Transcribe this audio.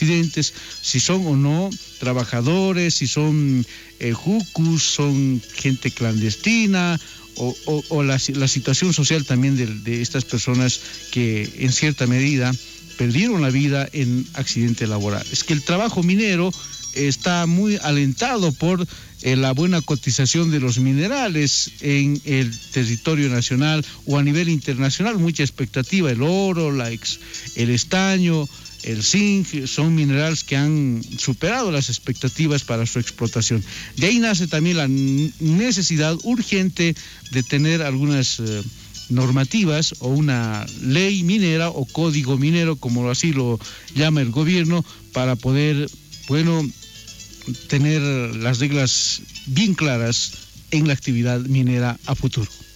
accidentes, si son o no trabajadores, si son jucus, son gente clandestina, o la situación social también de estas personas que en cierta medida perdieron la vida en accidente laboral. Es que el trabajo minero está muy alentado por la buena cotización de los minerales en el territorio nacional o a nivel internacional. Mucha expectativa, el oro, el estaño, el zinc, son minerales que han superado las expectativas para su explotación. De ahí nace también la necesidad urgente de tener algunas normativas o una ley minera o código minero, como así lo llama el gobierno, para poder, tener las reglas bien claras en la actividad minera a futuro.